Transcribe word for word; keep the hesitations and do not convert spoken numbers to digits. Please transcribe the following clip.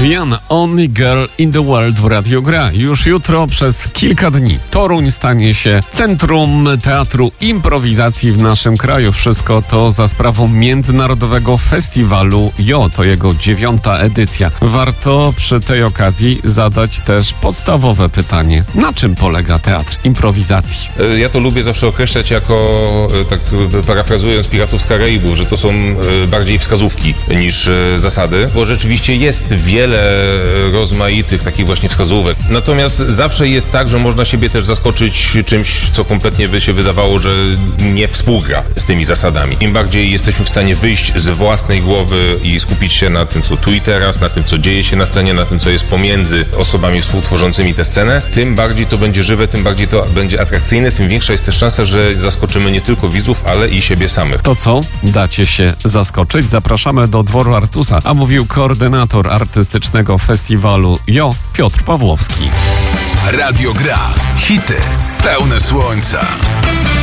Rihanna, Only Girl in the World w Radiu Gra. Już jutro przez kilka dni Toruń stanie się centrum teatru improwizacji w naszym kraju. Wszystko to za sprawą Międzynarodowego Festiwalu J O. To jego dziewiąta edycja. Warto przy tej okazji zadać też podstawowe pytanie. Na czym polega teatr improwizacji? Ja to lubię zawsze określać jako, tak parafrazując Piratów z Karaibów, że to są bardziej wskazówki niż zasady, bo rzeczywiście jest wiele rozmaitych takich właśnie wskazówek. Natomiast zawsze jest tak, że można siebie też zaskoczyć czymś, co kompletnie by się wydawało, że nie współgra z tymi zasadami. Im bardziej jesteśmy w stanie wyjść z własnej głowy i skupić się na tym, co tu i teraz, na tym, co dzieje się na scenie, na tym, co jest pomiędzy osobami współtworzącymi tę scenę, tym bardziej to będzie żywe, tym bardziej to będzie atrakcyjne, tym większa jest też szansa, że zaskoczymy nie tylko widzów, ale i siebie samych. To co? Dacie się zaskoczyć? Zapraszamy do Dworu Artusa, a mówił koordynator artystycznego festiwalu J O Piotr Pawłowski. Radio Gra. Hity pełne słońca.